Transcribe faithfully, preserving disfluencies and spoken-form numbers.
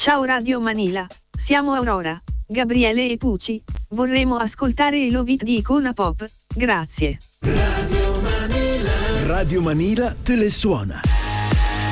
Ciao Radio Manila, siamo Aurora, Gabriele e Pucci, vorremmo ascoltare i Love It di Icona Pop, grazie. Radio Manila. Radio Manila te le suona.